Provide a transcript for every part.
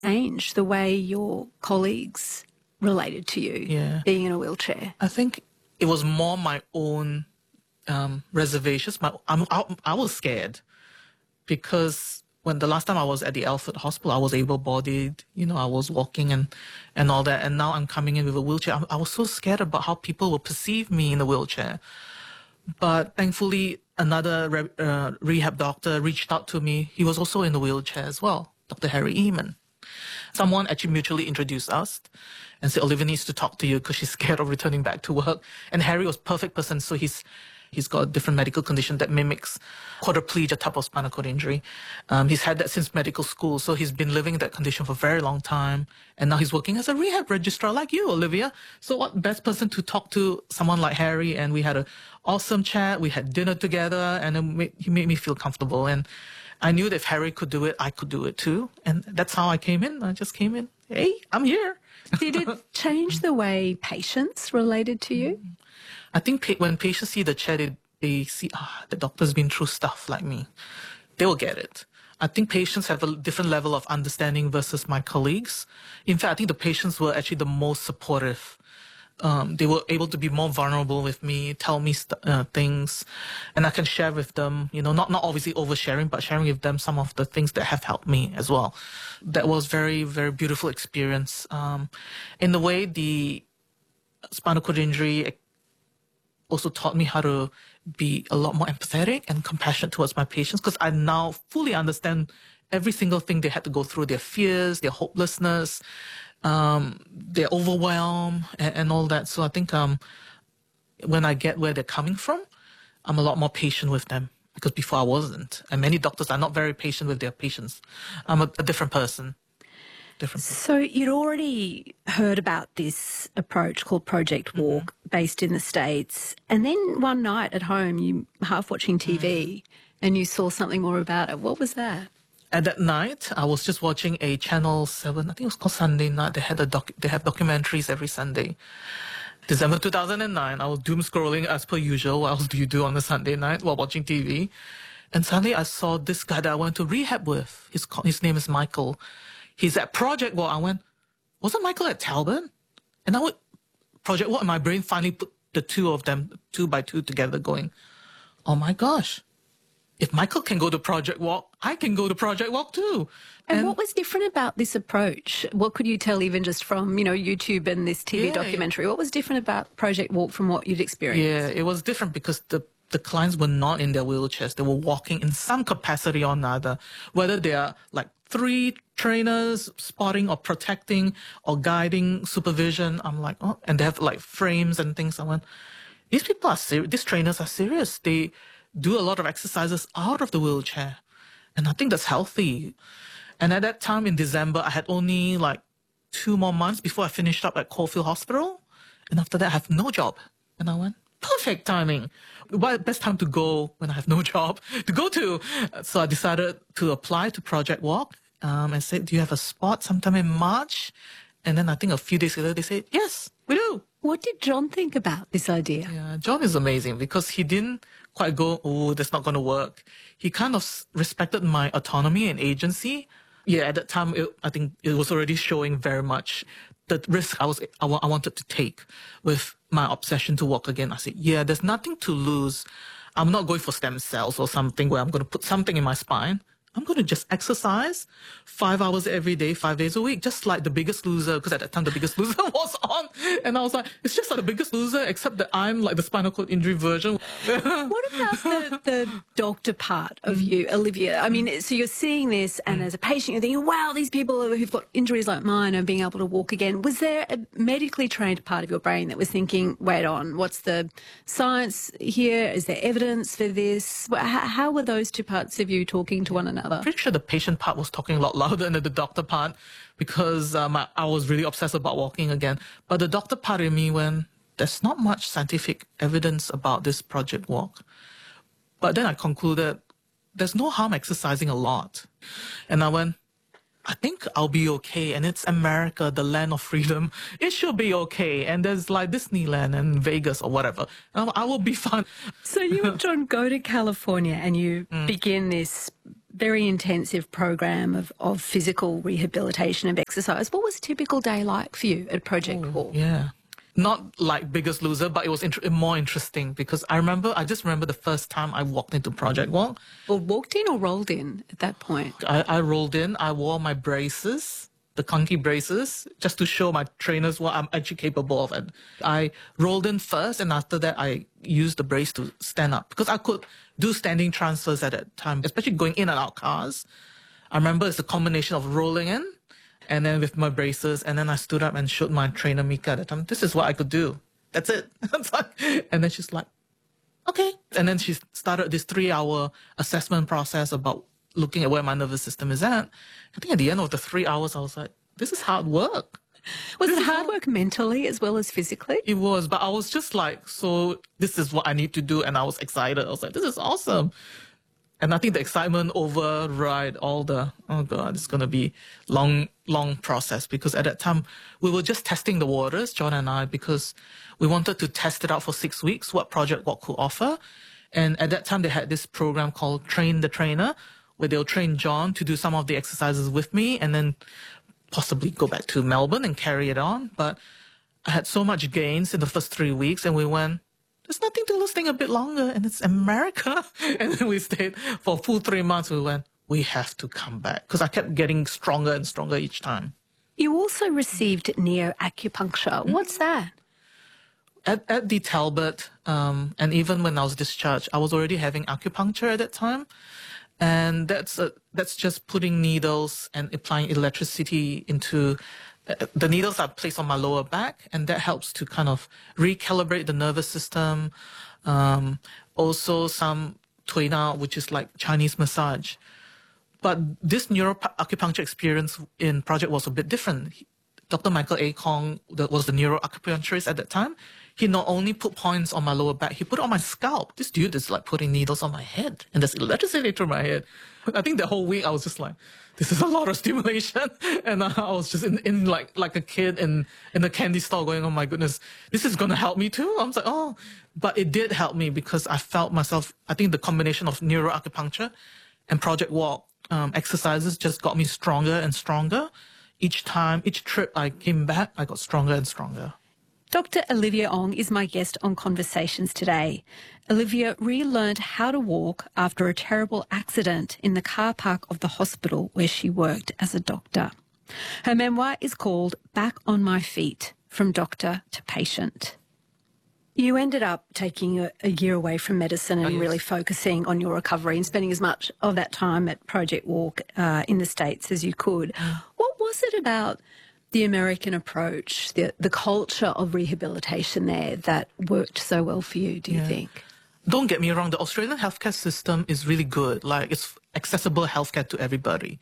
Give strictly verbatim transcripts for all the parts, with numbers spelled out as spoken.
change the way your colleagues related to you, Yeah. being in a wheelchair? I think it was more my own um, reservations. My, I'm, I, I was scared because when the last time I was at the Alfred Hospital, I was able-bodied, you know, I was walking and, and all that. And now I'm coming in with a wheelchair. I, I was so scared about how people will perceive me in a wheelchair. But thankfully, another re uh, rehab doctor reached out to me. He was also in a wheelchair as well, Doctor Harry Eamon. Someone actually mutually introduced us and said, Olivia needs to talk to you because she's scared of returning back to work. And Harry was a perfect person. So he's, he's got a different medical condition that mimics quadriplegia type of spinal cord injury. Um, he's had that since medical school. So he's been living that condition for a very long time. And now he's working as a rehab registrar like you, Olivia. So what best person to talk to someone like Harry? And we had an awesome chat. We had dinner together and it made, he made me feel comfortable. And I knew that if Harry could do it, I could do it too. And that's how I came in. I just came in. Hey, I'm here. Did it change the way patients related to you? I think pa when patients see the chair, they, they see, ah, the doctor's been through stuff like me. They will get it. I think patients have a different level of understanding versus my colleagues. In fact, I think the patients were actually the most supportive. Um, they were able to be more vulnerable with me, tell me st uh, things, and I can share with them, you know, not, not obviously oversharing, but sharing with them some of the things that have helped me as well. That was very, very beautiful experience. Um, in the way the spinal cord injury also taught me how to be a lot more empathetic and compassionate towards my patients because I now fully understand every single thing they had to go through, their fears, their hopelessness, um, their overwhelm and, and all that. So I think um, when I get where they're coming from, I'm a lot more patient with them because before I wasn't. And many doctors are not very patient with their patients. I'm a, a different person. Different person. So you'd already heard about this approach called Project Walk, mm-hmm. based in the States. And then one night at home, you half watching T V mm-hmm. and you saw something more about it. What was that? At that night, I was just watching a Channel seven, I think it was called Sunday Night. They had a doc they have documentaries every Sunday. December two thousand nine, I was doom scrolling as per usual. What else do you do on a Sunday night while watching T V? And suddenly I saw this guy that I went to rehab with. His, his name is Michael. He's at Project Walk. I went, wasn't Michael at Talbot? And I would, Project Walk, and my brain finally put the two of them, two by two together going, oh my gosh. If Michael can go to Project Walk, I can go to Project Walk too. And, and what was different about this approach? What could you tell even just from, you know, YouTube and this T V yeah, documentary? What was different about Project Walk from what you'd experienced? Yeah, it was different because the, the clients were not in their wheelchairs. They were walking in some capacity or another, whether they are like three trainers spotting or protecting or guiding supervision. I'm like, oh, and they have like frames and things. I went, these people are serious. These trainers are serious. They do a lot of exercises out of the wheelchair. And I think that's healthy. And at that time in December, I had only like two more months before I finished up at Caulfield Hospital. And after that, I have no job. And I went, perfect timing. What best time to go when I have no job to go to? So I decided to apply to Project Walk um, and said, do you have a spot sometime in March? And then I think a few days later, they said, yes, we do. What did John think about this idea? Yeah, John is amazing because he didn't quite go, oh, that's not going to work. He kind of respected my autonomy and agency. Yeah, at that time, it, I think it was already showing very much the risk I was I, I wanted to take with my obsession to walk again. I said, yeah, there's nothing to lose. I'm not going for stem cells or something where I'm going to put something in my spine. I'm going to just exercise five hours every day, five days a week, just like The Biggest Loser, because at that time The Biggest Loser was on. And I was like, it's just like The Biggest Loser, except that I'm like the spinal cord injury version. What about the, the doctor part of you, Olivia? I mean, so you're seeing this, and as a patient, you're thinking, wow, these people who've got injuries like mine are being able to walk again. Was there a medically trained part of your brain that was thinking, wait on, what's the science here? Is there evidence for this? How, how were those two parts of you talking to one another? I'm pretty sure the patient part was talking a lot louder than the doctor part because um, I, I was really obsessed about walking again. But the doctor part of me went, there's not much scientific evidence about this Project Walk. But then I concluded, there's no harm exercising a lot. And I went, I think I'll be okay. And it's America, the land of freedom. It should be okay. And there's like Disneyland and Vegas or whatever. I will be fine. So you and John go to California and you mm. begin this very intensive program of, of physical rehabilitation and exercise. What was a typical day like for you at Project Walk? Yeah. Not like Biggest Loser, but it was int- more interesting because I remember, I just remember the first time I walked into Project Walk. Or walked in or rolled in at that point? I, I rolled in, I wore my braces, the clunky braces, just to show my trainers what I'm actually capable of. And I rolled in first, and after that, I used the brace to stand up because I could do standing transfers at that time, especially going in and out cars. I remember it's a combination of rolling in and then with my braces, and then I stood up and showed my trainer Mika at the time, this is what I could do. That's it. And then she's like, okay. And then she started this three-hour assessment process about looking at where my nervous system is at. I think at the end of the three hours, I was like, this is hard work. Was it hard work mentally as well as physically? It was, but I was just like, so this is what I need to do. And I was excited. I was like, this is awesome. And I think the excitement override all the, oh God, it's going to be long, long process. Because at that time, we were just testing the waters, John and I, because we wanted to test it out for six weeks, what Project Walk could offer. And at that time, they had this program called Train the Trainer, where they'll train John to do some of the exercises with me and then possibly go back to Melbourne and carry it on. But I had so much gains in the first three weeks and we went, there's nothing to lose, staying a bit longer, and it's America. And then we stayed for a full three months. We went, we have to come back because I kept getting stronger and stronger each time. You also received neo-acupuncture. What's that? At, at the Talbot, um, and even when I was discharged, I was already having acupuncture at that time. And that's a, that's just putting needles and applying electricity into uh, the needles are placed on my lower back, and that helps to kind of recalibrate the nervous system. Um, also some tuina, which is like Chinese massage. But this neuroacupuncture experience in Project was a bit different. Doctor Michael A. Kong that was the neuroacupuncturist at that time. He not only put points on my lower back, he put it on my scalp. This dude is like putting needles on my head, and there's electricity through my head. I think the whole week I was just like, this is a lot of stimulation. And I was just in, in like like a kid in, in a candy store going, oh my goodness, this is going to help me too? I was like, oh. But it did help me because I felt myself, I think the combination of neuroacupuncture and Project Walk um, exercises just got me stronger and stronger. Each time, each trip I came back, I got stronger and stronger. Doctor Olivia Ong is my guest on Conversations today. Olivia relearned how to walk after a terrible accident in the car park of the hospital where she worked as a doctor. Her memoir is called Back on My Feet, From Doctor to Patient. You ended up taking a, a year away from medicine and oh, yes. really focusing on your recovery and spending as much of that time at Project Walk uh, in the States as you could. What was it about the American approach, the the culture of rehabilitation there that worked so well for you, do you yeah. think? Don't get me wrong, the Australian healthcare system is really good. Like, it's accessible healthcare to everybody.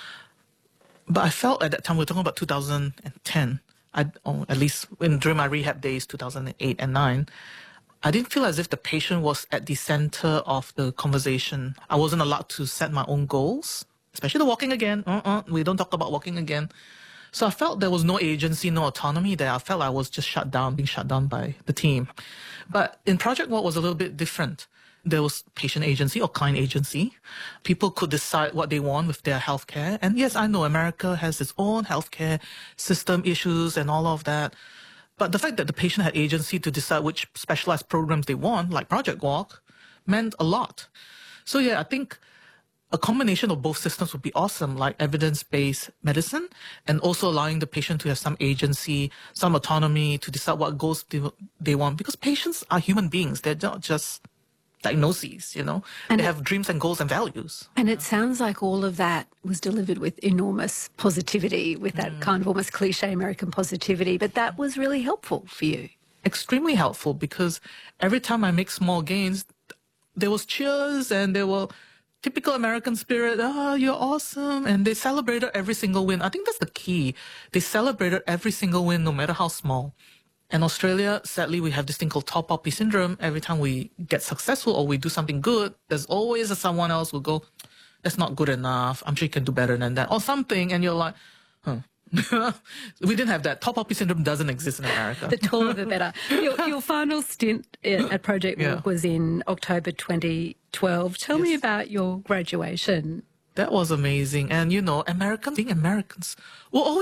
But I felt at that time, we we're talking about two thousand ten, I, or at least when, during my rehab days, two thousand eight and nine, I didn't feel as if the patient was at the center of the conversation. I wasn't allowed to set my own goals, especially the walking again. Uh-uh, we don't talk about walking again. So I felt there was no agency, no autonomy there. I felt I was just shut down, being shut down by the team. But in Project Walk was a little bit different. There was patient agency or client agency. People could decide what they want with their healthcare. And yes, I know America has its own healthcare system issues and all of that. But the fact that the patient had agency to decide which specialized programs they want, like Project Walk, meant a lot. So yeah, I think a combination of both systems would be awesome, like evidence-based medicine, and also allowing the patient to have some agency, some autonomy to decide what goals they, they want. Because patients are human beings. They're not just diagnoses, you know. And they have dreams and goals and values. And it sounds like all of that was delivered with enormous positivity, with that mm. kind of almost cliche American positivity. But that was really helpful for you. Extremely helpful, because every time I make small gains, there was cheers and there were typical American spirit, oh, you're awesome. And they celebrated every single win. I think that's the key. They celebrated every single win, no matter how small. In Australia, sadly, we have this thing called tall poppy syndrome. Every time we get successful or we do something good, there's always a someone else who will go, that's not good enough. I'm sure you can do better than that. Or something. And you're like, huh. We didn't have that. Tall poppy syndrome doesn't exist in America. The taller the better. Your, your final stint at Project Walk yeah. was in October twenty twelve. Tell yes. me about your graduation. That was amazing. And, you know, Americans being Americans will always